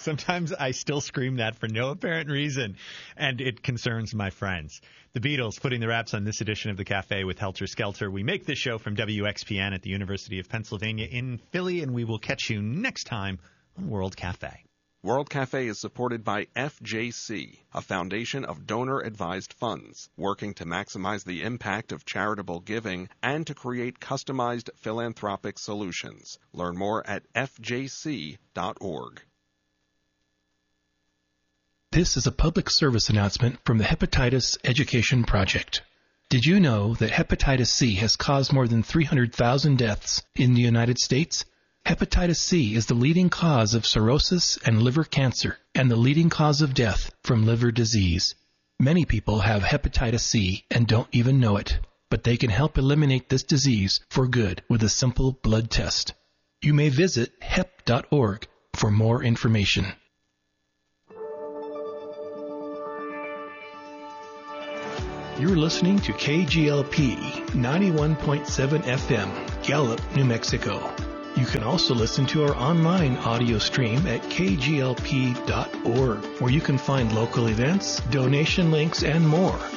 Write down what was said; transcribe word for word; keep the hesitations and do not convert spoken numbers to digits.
Sometimes I still scream that for no apparent reason, and it concerns my friends. The Beatles putting the wraps on this edition of The Cafe with Helter Skelter. We make this show from W X P N at the University of Pennsylvania in Philly, and we will catch you next time on World Cafe. World Cafe is supported by F J C, a foundation of donor-advised funds, working to maximize the impact of charitable giving and to create customized philanthropic solutions. Learn more at f j c dot org. This is a public service announcement from the Hepatitis Education Project. Did you know that hepatitis C has caused more than three hundred thousand deaths in the United States? Hepatitis C is the leading cause of cirrhosis and liver cancer and the leading cause of death from liver disease. Many people have hepatitis C and don't even know it, but they can help eliminate this disease for good with a simple blood test. You may visit hep dot org for more information. You're listening to K G L P ninety-one point seven F M, Gallup, New Mexico. You can also listen to our online audio stream at k g l p dot org, where you can find local events, donation links, and more.